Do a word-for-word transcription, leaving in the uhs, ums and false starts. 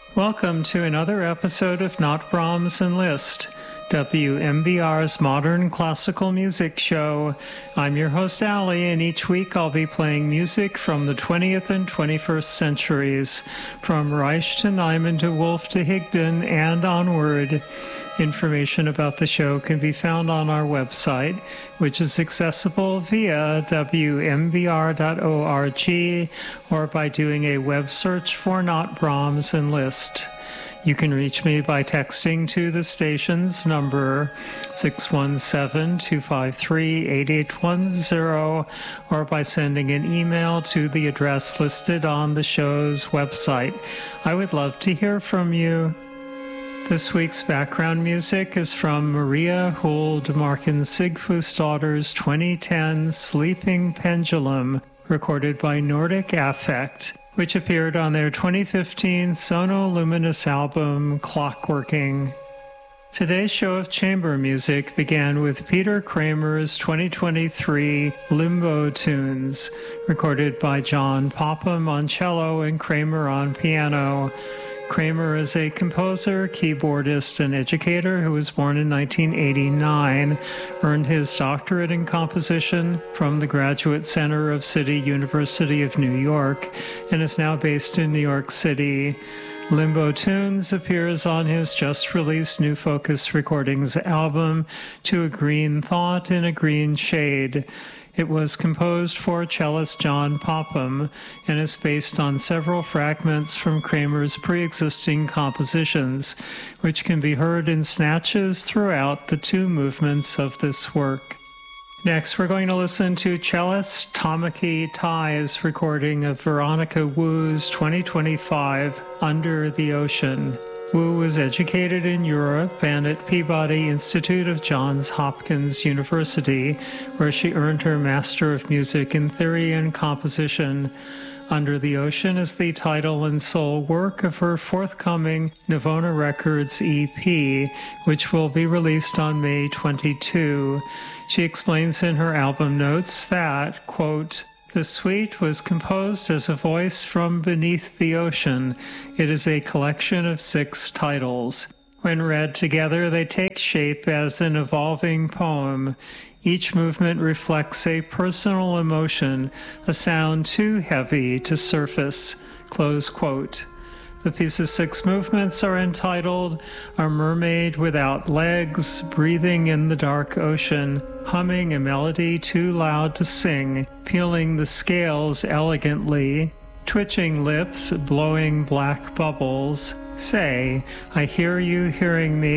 Welcome to another episode of Not Brahms and Liszt, W M B R's modern classical music show. I'm your host, Ali, and each week I'll be playing music from the twentieth and twenty-first centuries, from Reich to Nyman to Wolf to Higdon and onward. Information about the show can be found on our website, which is accessible via w m b r dot org or by doing a web search for Not Brahms and Liszt. You can reach me by texting to the station's number six one seven, two five three, eight eight one zero or by sending an email to the address listed on the show's website. I would love to hear from you. This week's background music is from Maria Huld Markin Sigfusdottir's twenty ten Sleeping Pendulum, recorded by Nordic Affect, which appeared on their twenty fifteen Sono Luminous album, Clockworking. Today's show of chamber music began with Peter Kramer's twenty twenty-three Limbo Tunes, recorded by John Popham on cello and Kramer on piano. Kramer is a composer, keyboardist, and educator who was born in nineteen eighty-nine, earned his doctorate in composition from the Graduate Center of City University of New York, and is now based in New York City. Limbo Tunes appears on his just-released New Focus Recordings album, To a Green Thought in a Green Shade. It was composed for cellist John Popham and is based on several fragments from Kramer's pre-existing compositions, which can be heard in snatches throughout the two movements of this work. Next, we're going to listen to cellist Tamaki Tai's recording of Veronica Wu's twenty twenty-five Under the Ocean. Wu was educated in Europe and at Peabody Institute of Johns Hopkins University, where she earned her Master of Music in Theory and Composition. Under the Ocean is the title and sole work of her forthcoming Navona Records E P, which will be released on May twenty-second. She explains in her album notes that, quote, "The suite was composed as a voice from beneath the ocean. It is a collection of six titles. When read together, they take shape as an evolving poem. Each movement reflects a personal emotion, a sound too heavy to surface." Close quote. The piece's six movements are entitled A Mermaid Without Legs, Breathing in the Dark Ocean, Humming a Melody Too Loud to Sing, Peeling the Scales Elegantly, Twitching Lips, Blowing Black Bubbles, Say, I Hear You Hearing Me,